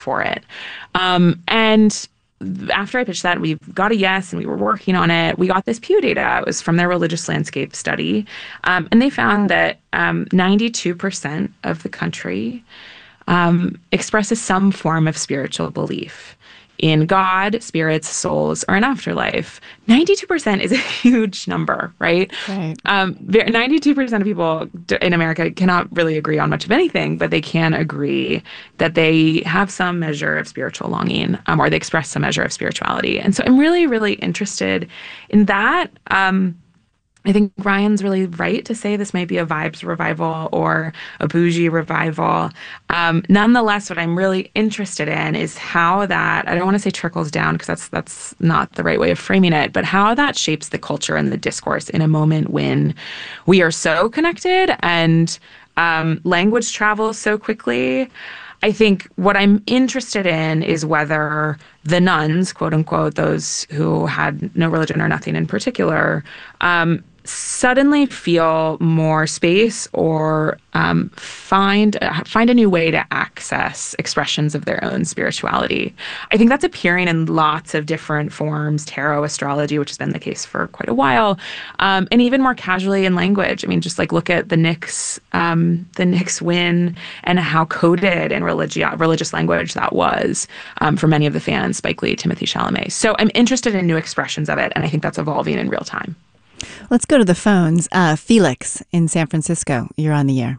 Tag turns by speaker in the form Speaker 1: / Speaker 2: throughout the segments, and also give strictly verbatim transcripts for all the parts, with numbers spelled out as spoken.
Speaker 1: for it. Um, and after I pitched that, we got a yes and we were working on it. We got this Pew data. It was from their religious landscape study. Um, and they found that um, ninety-two percent of the country um, expresses some form of spiritual belief in God, spirits, souls, or an afterlife. ninety-two percent is a huge number, right?
Speaker 2: Right.
Speaker 1: Um, ninety-two percent of people in America cannot really agree on much of anything, but they can agree that they have some measure of spiritual longing, um, or they express some measure of spirituality. And so I'm really, really interested in that. Um, I think Ryan's really right to say this might be a vibes revival or a bougie revival. Um, nonetheless, what I'm really interested in is how that, I don't want to say trickles down because that's that's not the right way of framing it, but how that shapes the culture and the discourse in a moment when we are so connected and um, language travels so quickly. I think what I'm interested in is whether the nuns, quote unquote, those who had no religion or nothing in particular, um, suddenly feel more space or um, find find a new way to access expressions of their own spirituality. I think that's appearing in lots of different forms, tarot, astrology, which has been the case for quite a while, um, and even more casually in language. I mean, just like look at the Knicks, um, the Knicks win and how coded in religi- religious language that was um, for many of the fans, Spike Lee, Timothée Chalamet. So I'm interested in new expressions of it, and I think that's evolving in real time.
Speaker 2: Let's go to the phones. Uh, Felix in San Francisco, you're on the air.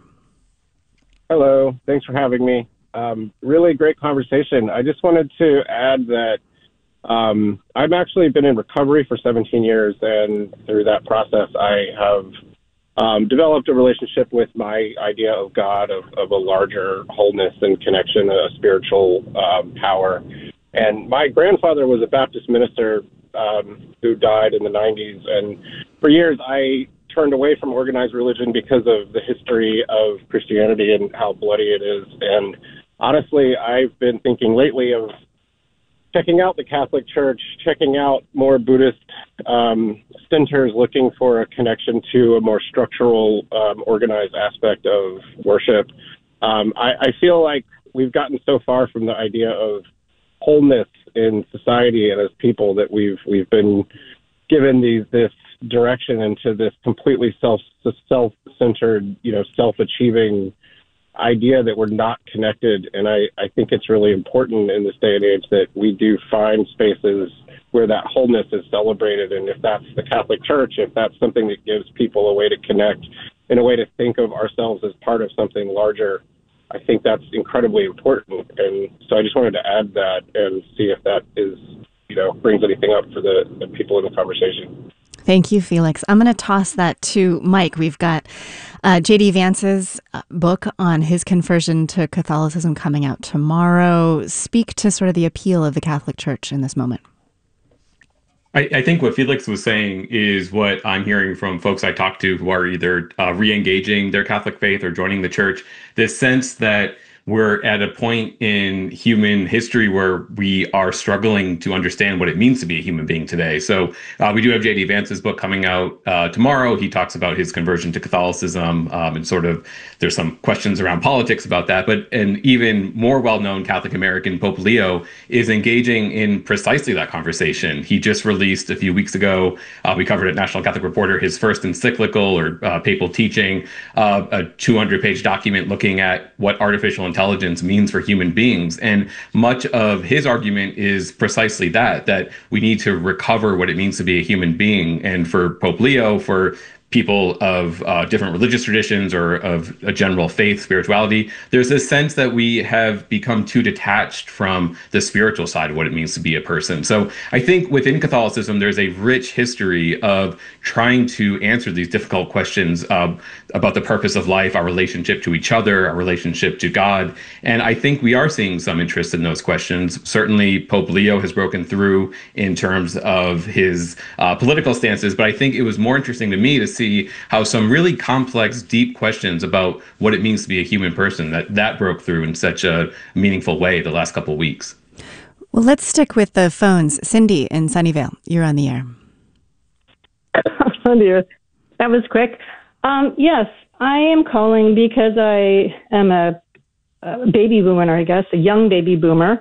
Speaker 3: Hello. Thanks for having me. Um, really great conversation. I just wanted to add that um, I've actually been in recovery for seventeen years, and through that process, I have um, developed a relationship with my idea of God, of, of a larger wholeness and connection, a spiritual um, power. And my grandfather was a Baptist minister um, who died in the nineties, and for years I turned away from organized religion because of the history of Christianity and how bloody it is. And honestly, I've been thinking lately of checking out the Catholic Church, checking out more Buddhist um, centers, looking for a connection to a more structural, um, organized aspect of worship. Um, I, I feel like we've gotten so far from the idea of wholeness in society and as people that we've we've been given these this direction into this completely self self-centered, you know, self-achieving idea that we're not connected. And I, I think it's really important in this day and age that we do find spaces where that wholeness is celebrated. And if that's the Catholic Church, if that's something that gives people a way to connect and a way to think of ourselves as part of something larger, I think that's incredibly important. And so I just wanted to add that and see if that is, you know, brings anything up for the, the people in the conversation.
Speaker 2: Thank you, Felix. I'm going to toss that to Mike. We've got uh, J D Vance's uh, book on his conversion to Catholicism coming out tomorrow. Speak to sort of the appeal of the Catholic Church in this moment.
Speaker 4: I, I think what Felix was saying is what I'm hearing from folks I talk to who are either uh, re-engaging their Catholic faith or joining the church. This sense that we're at a point in human history where we are struggling to understand what it means to be a human being today. So uh, we do have J D Vance's book coming out uh, tomorrow. He talks about his conversion to Catholicism um, and sort of there's some questions around politics about that. But an even more well-known Catholic American, Pope Leo, is engaging in precisely that conversation. He just released a few weeks ago, uh, we covered at National Catholic Reporter, his first encyclical or uh, papal teaching, uh, a two hundred page document looking at what artificial intelligence means for human beings. And much of his argument is precisely that, that we need to recover what it means to be a human being. And for Pope Leo, for people of uh, different religious traditions or of a general faith, spirituality, there's this sense that we have become too detached from the spiritual side of what it means to be a person. So I think within Catholicism, there's a rich history of trying to answer these difficult questions uh, about the purpose of life, our relationship to each other, our relationship to God. And I think we are seeing some interest in those questions. Certainly, Pope Leo has broken through in terms of his uh, political stances, but I think it was more interesting to me to see how some really complex, deep questions about what it means to be a human person, that that broke through in such a meaningful way the last couple of weeks.
Speaker 2: Well, let's stick with the phones. Cindy in Sunnyvale, you're on the air.
Speaker 5: Oh, dear. That was quick. Um, yes, I am calling because I am a a baby boomer, I guess, a young baby boomer.